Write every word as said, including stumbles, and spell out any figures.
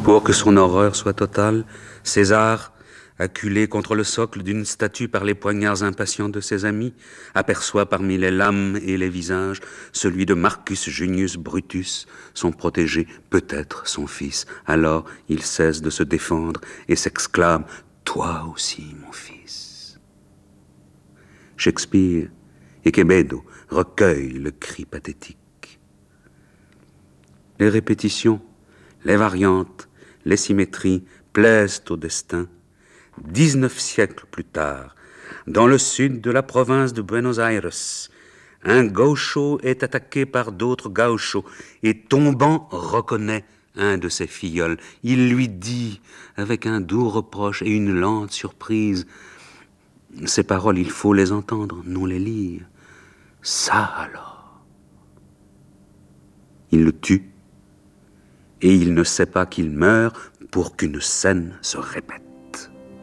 Pour que son horreur soit totale, César, acculé contre le socle d'une statue par les poignards impatients de ses amis, aperçoit parmi les lames et les visages celui de Marcus Junius Brutus, son protégé, peut-être son fils. Alors il cesse de se défendre et s'exclame « Toi aussi, mon fils !» Shakespeare et Quevedo recueillent le cri pathétique. Les répétitions, les variantes, les symétries plaisent au destin. Dix-neuf siècles plus tard, dans le sud de la province de Buenos Aires, un gaucho est attaqué par d'autres gauchos et tombant reconnaît un de ses filleuls. Il lui dit, avec un doux reproche et une lente surprise, « Ces paroles, il faut les entendre, non les lire. Ça alors !» Il le tue et il ne sait pas qu'il meurt pour qu'une scène se répète.